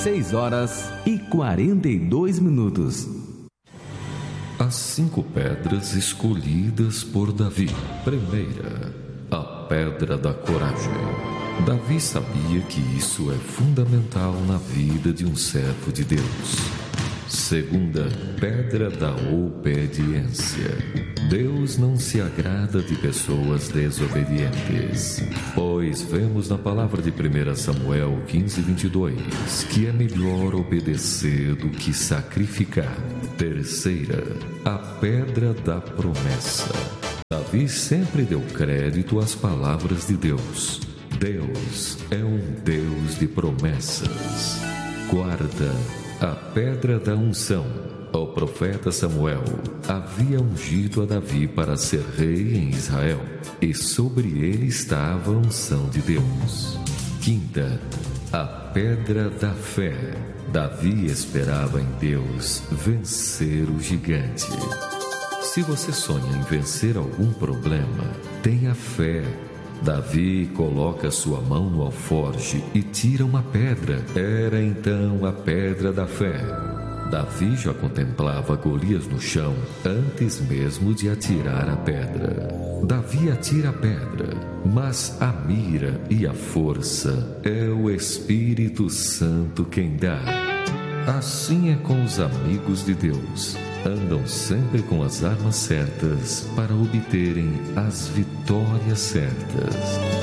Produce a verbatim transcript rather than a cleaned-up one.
seis horas e quarenta e dois minutos. As cinco pedras escolhidas por Davi. Primeira, a pedra da coragem. Davi sabia que isso é fundamental na vida de um servo de Deus. Segunda, pedra da obediência. Deus não se agrada de pessoas desobedientes, pois vemos na palavra de primeiro Samuel quinze, vinte e dois, que é melhor obedecer do que sacrificar. Terceira, a pedra da promessa. Davi sempre deu crédito às palavras de Deus. Deus é um Deus de promessas. Quarta, a pedra da unção. O profeta Samuel havia ungido a Davi para ser rei em Israel, e sobre ele estava a unção de Deus. Quinta, a pedra da fé. Davi esperava em Deus vencer o gigante. Se você sonha em vencer algum problema, tenha fé. Davi coloca sua mão no alforje e tira uma pedra. Era então a pedra da fé. Davi já contemplava Golias no chão antes mesmo de atirar a pedra. Davi atira a pedra, mas a mira e a força é o Espírito Santo quem dá. Assim é com os amigos de Deus. Andam sempre com as armas certas para obterem as vitórias certas.